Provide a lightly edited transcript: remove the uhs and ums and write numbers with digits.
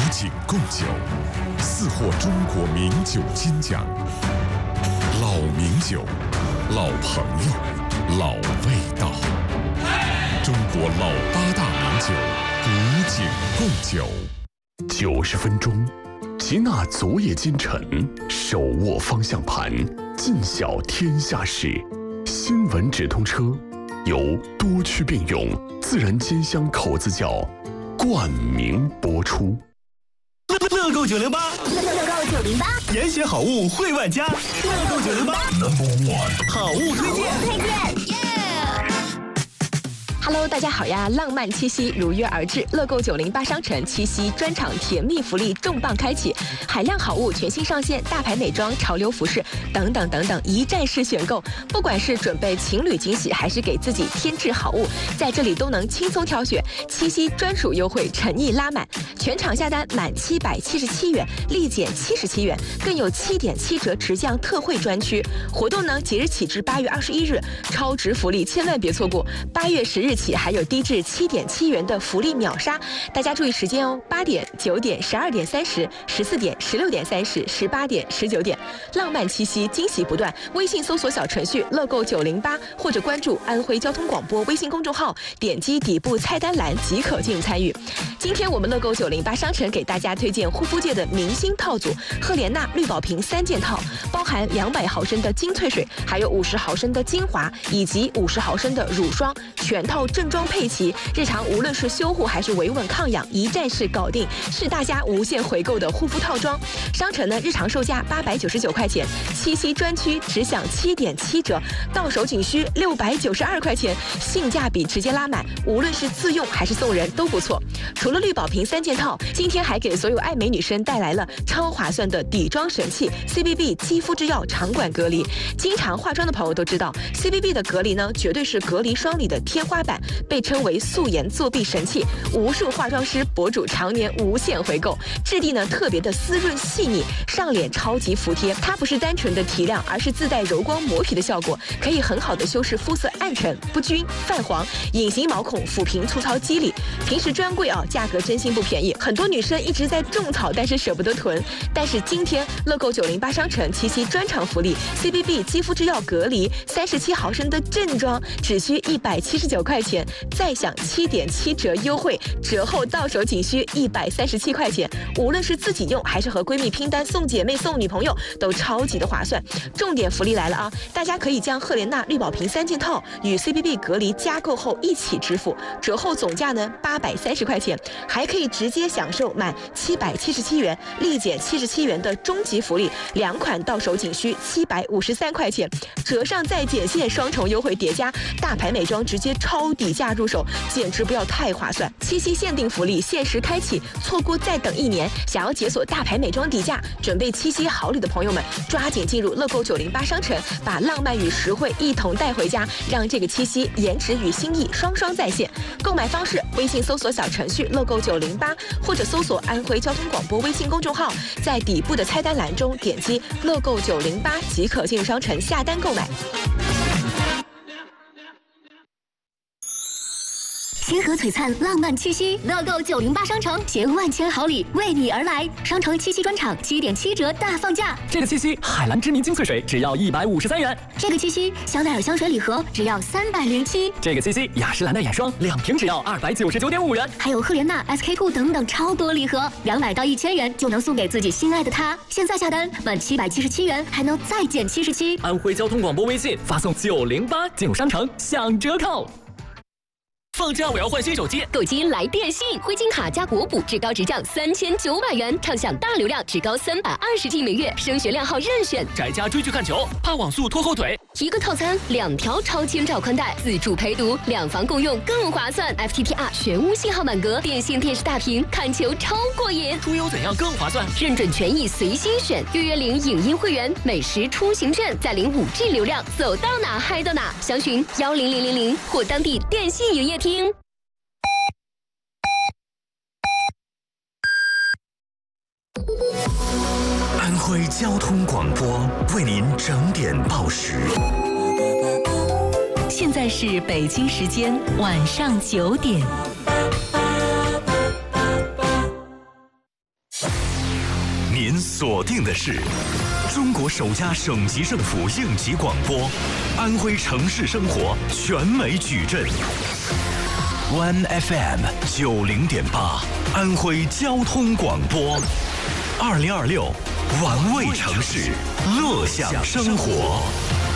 景贡酒，4获中国名酒金奖。老名酒，老朋友，老味道。中国老8大名酒，古井贡酒。90分钟，吉纳昨夜今晨，手握方向盘，尽晓天下事。新闻直通车，由多区并用自然煎香口子窖冠名播出。 乐购908， 乐购908， 严选好物惠万家。乐购908 Number 1， 好物推荐。 Hello， 大家好呀！浪漫七夕如约而至，乐购908商城七夕专场甜蜜福利重磅开启，海量好物全新上线，大牌美妆、潮流服饰等等等等，一站式选购。不管是准备情侣惊喜，还是给自己添置好物，在这里都能轻松挑选。七夕专属优惠诚意拉满，全场下单满777元，立减77元，更有7.7折直降特惠专区。活动呢，即日起至8月21日，超值福利千万别错过。8月10日起还有低至7.7元的福利秒杀，大家注意时间哦！8点、9点、12点30、14点、16点30、18点、19点，浪漫七夕，惊喜不断。微信搜索小程序乐购908，或者关注安徽交通广播微信公众号，点击底部菜单栏即可进入参与。今天我们乐购908商城给大家推荐护肤界的明星套组——赫莲娜绿宝瓶3件套，包含200毫升的精粹水，还有50毫升的精华，以及50毫升的乳霜，全套正装配齐，日常无论是修护还是维稳抗氧，一站式搞定，是大家无限回购的护肤套装。商城呢，日常售价899块钱，七夕专区只享7.7折，到手仅需692块钱，性价比直接拉满，无论是自用还是送人都不错。除了绿宝瓶3件套，今天还给所有爱美女生带来了超划算的底妆神器 CBB 肌肤之钥长管隔离。经常化妆的朋友都知道 ，CBB 的隔离呢，绝对是隔离霜里的天花板，被称为素颜作弊神器，无数化妆师博主常年无限回购。质地呢特别的丝润细腻，上脸超级服帖。它不是单纯的提亮，而是自带柔光磨皮的效果，可以很好的修饰肤色暗沉、不均、泛黄、隐形毛孔，抚平粗糙肌理。平时专柜啊，价格真心不便宜，很多女生一直在种草，但是舍不得囤。但是今天乐购908商城七夕专场福利 ，CBB 肌肤之钥隔离37毫升的正装，只需179块钱，再享7.7折优惠，折后到手仅需137块钱。无论是自己用，还是和闺蜜拼单送姐妹、送女朋友，都超级的划算。重点福利来了啊！大家可以将赫莲娜绿宝瓶3件套与 CBB 隔离加购后一起支付，折后总价呢830块钱，还可以直接享受满777元，立减77元的终极福利，2款到手仅需753块钱，折上再减线，双重优惠叠加大牌美妆直接超底价入手，简直不要太划算！七夕限定福利限时开启，错过再等1年。想要解锁大牌美妆底价，准备七夕好礼的朋友们，抓紧进入乐购908商城，把浪漫与实惠一同带回家，让这个七夕颜值与心意双双在线。购买方式：微信搜索小程序乐购908，或者搜索安徽交通广播微信公众号，在底部的菜单栏中点击乐购908即可进入商城下单购买。 星河璀璨，浪漫七夕，乐购908商城携万千好礼为你而来。商城七夕专场7.7折大放价， 这个七夕海蓝之谜精粹水只要153元， 这个七夕香奈儿香水礼盒只要307， 这个七夕雅诗兰黛眼霜2瓶只要299.5元， 还有赫莲娜 SK2 等等超多礼盒，200到1000元就能送给自己心爱的他。现在下单满777元还能再减77。 安徽交通广播微信发送908进入商城享折扣。放假我要换新手机， 购机来电信，灰金卡加国补，至高直降3900元，畅享大流量，至高320G 每月，升学亮号任选。 宅家追剧看球，怕网速拖后腿。 一个套餐2条超千兆宽带，自助陪读，2房共用更划算。FTTR 全屋信号满格，电信电视大屏，看球超过瘾。 出游怎样更划算？ 认准权益随心选，月领影音会员，美食出行券，再领5G 流量，走到哪嗨到哪。详询10000或当地电信营业厅。 安徽交通广播为您整点报时。 现在是北京时间晚上9点。 锁定的是中国首家省级政府应急广播，安徽城市生活全美矩阵。One FM 90.8，安徽交通广播。2026，玩味城市，乐享生活。